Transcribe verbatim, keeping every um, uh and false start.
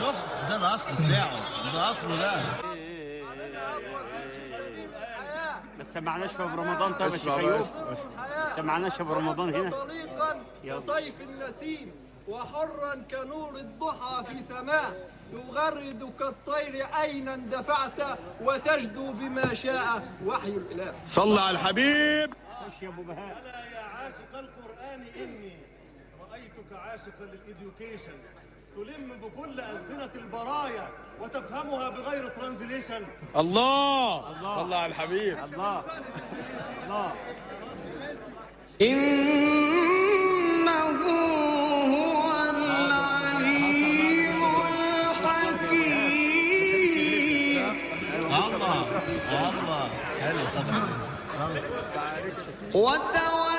شفت؟ ده الاصل بتاعه، ده اصله ده. ما تسمعناش في رمضان طيب يا شيخ ايوب؟ ما تسمعناش في رمضان هنا؟ طليقا كطيف النسيم وحرا كنور الضحى في سماء، يغرد كالطير أين اندفعت وتجدو بما شاء وحي الإله. صلى على الحبيب. خش يا ابو بهاء. ألا يا عاشق القرآن إني رأيتك عاشقا للإديوكيشن، تلم بكل ألسنة البرايا وتفهمها بغير ترانزليشن. الله الله صلى على الحبيب. الله الله. إنه هو العليم الحكيم. الله الله حلو صدق.